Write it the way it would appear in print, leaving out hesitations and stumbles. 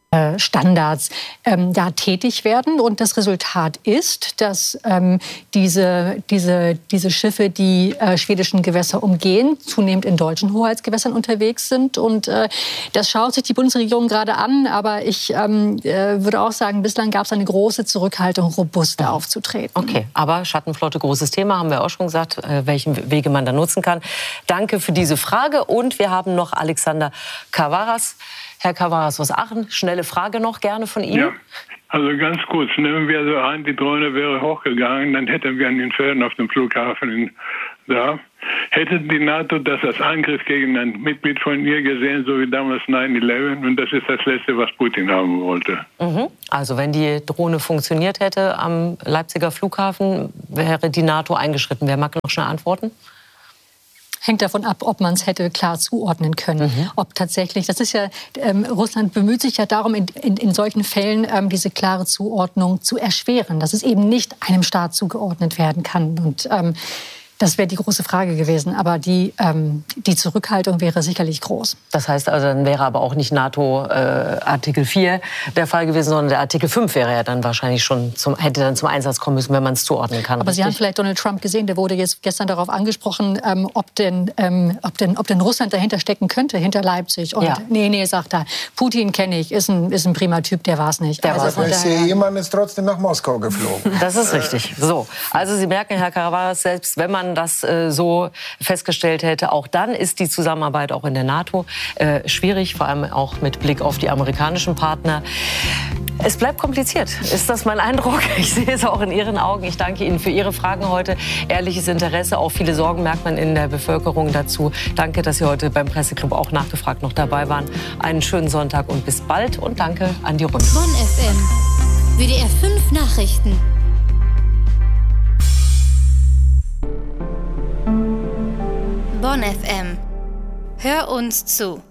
Standards da tätig werden. Und das Resultat ist, dass diese Schiffe, die schwedischen Gewässer umgehen, zunehmend in deutschen Hoheitsgewässern unterwegs sind. Und das schaut sich die Bundesregierung gerade an. Aber ich würde auch sagen, bislang gab es eine große Zurückhaltung, robuster aufzutreten. Okay, aber Schattenflotte, großes Thema, haben wir auch schon gesagt, welchen Wege man da nutzen kann. Danke für diese Frage. Und wir haben noch Alexander Kavaras. Herr Kavaras aus Aachen, schnelle Frage noch gerne von Ihnen. Ja, also ganz kurz. Nehmen wir so an, die Drohne wäre hochgegangen, dann hätten wir einen Inferno auf dem Flughafen da. Hätte die NATO das als Angriff gegen ein Mitglied von ihr gesehen, so wie damals 9/11? Und das ist das Letzte, was Putin haben wollte. Also wenn die Drohne funktioniert hätte am Leipziger Flughafen, wäre die NATO eingeschritten. Wer mag noch schnell antworten? Hängt davon ab, ob man es hätte klar zuordnen können. Ob tatsächlich, das ist ja, Russland bemüht sich ja darum, in solchen Fällen diese klare Zuordnung zu erschweren, dass es eben nicht einem Staat zugeordnet werden kann. Und das wäre die große Frage gewesen. Aber die Zurückhaltung wäre sicherlich groß. Das heißt also, dann wäre aber auch nicht NATO Artikel 4 der Fall gewesen, sondern der Artikel 5 wäre ja dann wahrscheinlich schon hätte dann zum Einsatz kommen müssen, wenn man es zuordnen kann. Aber Sie haben vielleicht Donald Trump gesehen, der wurde jetzt gestern darauf angesprochen, ob denn Russland dahinter stecken könnte, hinter Leipzig. Und nee, sagt er, Putin kenne ich, ist ein prima Typ, der war es nicht. Ich sehe, jemand ist trotzdem nach Moskau geflogen. Das ist richtig. So, also Sie merken, Herr Kavaras, selbst wenn man das so festgestellt hätte, auch dann ist die Zusammenarbeit auch in der NATO schwierig, vor allem auch mit Blick auf die amerikanischen Partner. Es bleibt kompliziert, ist das mein Eindruck? Ich sehe es auch in Ihren Augen. Ich danke Ihnen für Ihre Fragen heute. Ehrliches Interesse, auch viele Sorgen merkt man in der Bevölkerung dazu. Danke, dass Sie heute beim Presseclub auch nachgefragt noch dabei waren. Einen schönen Sonntag und bis bald. Und danke an die Runde. Bonn FM. WDR 5 Nachrichten. Bonn FM. Hör uns zu.